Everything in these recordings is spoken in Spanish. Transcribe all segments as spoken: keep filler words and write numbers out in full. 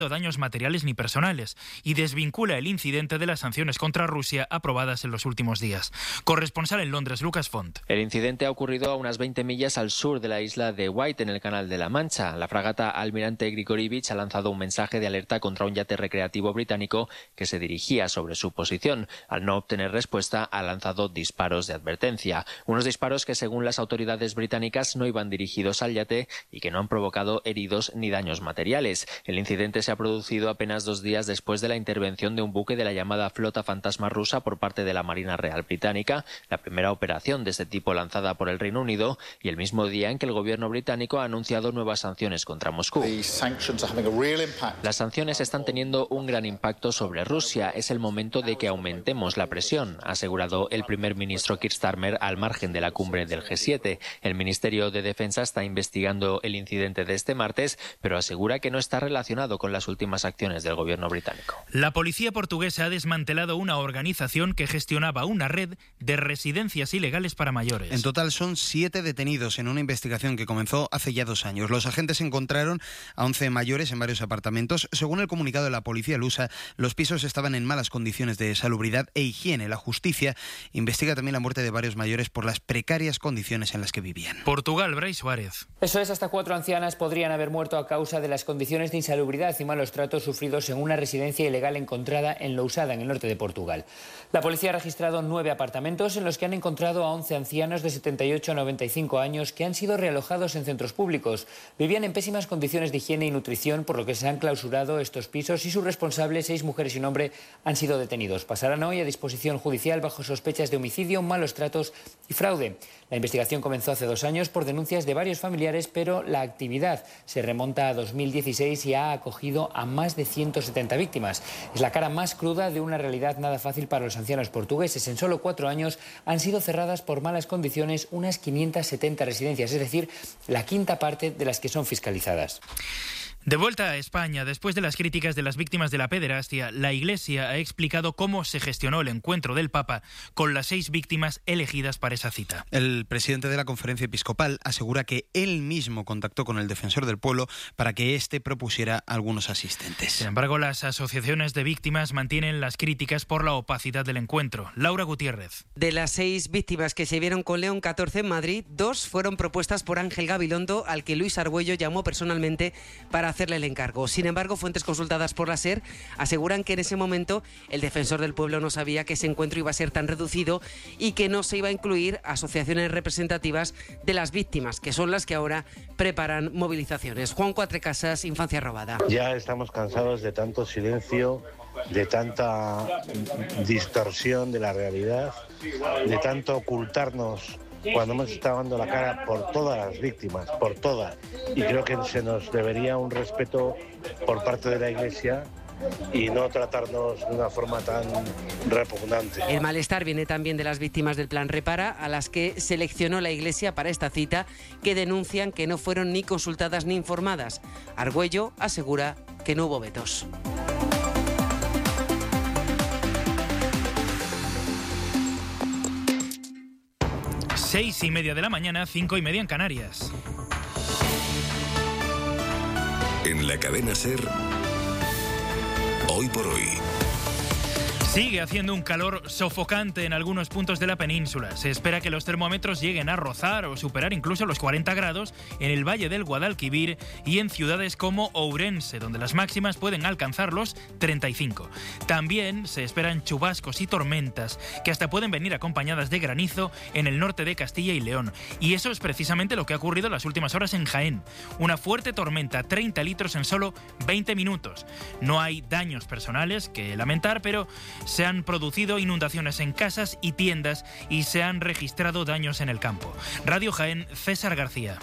daños materiales ni personales y desvincula el incidente de las sanciones contra Rusia aprobadas en los últimos días. Corresponsal en Londres, Lucas Font. El incidente ha ocurrido a unas veinte millas al sur de la isla de White, en el Canal de la Mancha. La fragata Almirante Grigorievich ha lanzado un mensaje de alerta contra un yate recreativo británico que se dirigía sobre su posición. Al no obtener respuesta, ha lanzado disparos de advertencia. Unos disparos que, según las autoridades británicas, no iban dirigidos al yate y que no han provocado heridos ni daños materiales. El incidente se ha producido apenas dos días después de la intervención de un buque de la llamada Flota Fantasma rusa por parte de la Marina Real Británica, la primera operación de este tipo lanzada por el Reino Unido, y el mismo día en que el gobierno británico ha anunciado nuevas sanciones contra Moscú. Las sanciones están teniendo un gran impacto sobre Rusia. Es el momento de que aumentemos la presión, ha asegurado el primer ministro Keir Starmer al margen de la cumbre del G siete. El Ministerio de Defensa está investigando el incidente de este martes, pero asegura que no está relacionado con las últimas acciones del gobierno británico. La policía portuguesa ha desmantelado una organización que gestionaba una red de residencias ilegales para mayores. En total son siete detenidos en una investigación que comenzó hace ya dos años. Los agentes encontraron a once mayores en varios apartamentos. Según el comunicado de la policía lusa, los pisos estaban en malas condiciones de salubridad e higiene. La justicia investiga también la muerte de varios mayores por las precarias condiciones en las que vivían. Portugal, Brais Suárez. Eso es, hasta cuatro ancianas podrían haber muerto a causa de las condiciones de insalubridad y malos tratos sufridos en una residencia ilegal encontrada en Lousada, en el norte de Portugal. La policía ha registrado nueve apartamentos en los que han encontrado a once ancianos de setenta y ocho a noventa y cinco años que han sido realojados en centros públicos. Vivían en pésimas condiciones de higiene y nutrición, por lo que se han clausurado estos pisos y sus responsables, seis mujeres y un hombre, han sido detenidos. Pasarán hoy a disposición judicial bajo sospechas de homicidio, malos tratos y fraude. La investigación comenzó hace dos años por denuncias de varios familiares, pero la actividad se remonta a dos mil dieciséis y ha acogido a más de ciento setenta víctimas. Es la cara más cruda de una realidad nada fácil para los ancianos portugueses. En solo cuatro años han sido cerradas por malas condiciones unas quinientas setenta residencias, es decir, la quinta parte de las que son fiscalizadas. De vuelta a España, después de las críticas de las víctimas de la pederastia, la Iglesia ha explicado cómo se gestionó el encuentro del Papa con las seis víctimas elegidas para esa cita. El presidente de la Conferencia Episcopal asegura que él mismo contactó con el defensor del pueblo para que éste propusiera a algunos asistentes. Sin embargo, las asociaciones de víctimas mantienen las críticas por la opacidad del encuentro. Laura Gutiérrez. De las seis víctimas que se vieron con León catorce en Madrid, dos fueron propuestas por Ángel Gabilondo, al que Luis Argüello llamó personalmente para hacerle el encargo. Sin embargo, fuentes consultadas por la SER aseguran que en ese momento el defensor del pueblo no sabía que ese encuentro iba a ser tan reducido y que no se iba a incluir asociaciones representativas de las víctimas, que son las que ahora preparan movilizaciones. Juan Cuatrecasas, Infancia Robada. Ya estamos cansados de tanto silencio, de tanta distorsión de la realidad, de tanto ocultarnos cuando hemos estado dando la cara por todas las víctimas, por todas. Y creo que se nos debería un respeto por parte de la Iglesia y no tratarnos de una forma tan repugnante. El malestar viene también de las víctimas del Plan Repara, a las que seleccionó la Iglesia para esta cita, que denuncian que no fueron ni consultadas ni informadas. Argüello asegura que no hubo vetos. Seis y media de la mañana, cinco y media en Canarias. En la cadena SER, hoy por hoy. Sigue haciendo un calor sofocante en algunos puntos de la península. Se espera que los termómetros lleguen a rozar o superar incluso los cuarenta grados en el Valle del Guadalquivir y en ciudades como Ourense, donde las máximas pueden alcanzar los treinta y cinco. También se esperan chubascos y tormentas que hasta pueden venir acompañadas de granizo en el norte de Castilla y León. Y eso es precisamente lo que ha ocurrido en las últimas horas en Jaén. Una fuerte tormenta, treinta litros en solo veinte minutos. No hay daños personales que lamentar, pero se han producido inundaciones en casas y tiendas y se han registrado daños en el campo. Radio Jaén, César García.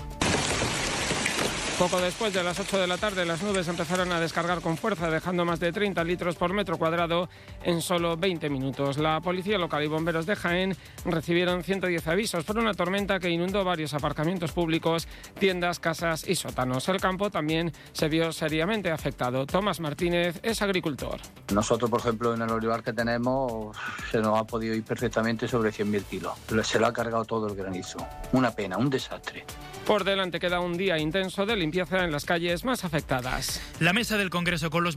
Poco después de las ocho de la tarde, las nubes empezaron a descargar con fuerza, dejando más de treinta litros por metro cuadrado en solo veinte minutos. La policía local y bomberos de Jaén recibieron ciento diez avisos por una tormenta que inundó varios aparcamientos públicos, tiendas, casas y sótanos. El campo también se vio seriamente afectado. Tomás Martínez es agricultor. Nosotros, por ejemplo, en el olivar que tenemos, se nos ha podido ir perfectamente sobre cien mil kilos. Se lo ha cargado todo el granizo. Una pena, un desastre. Por delante queda un día intenso de limpieza en las calles más afectadas. La mesa del Congreso con los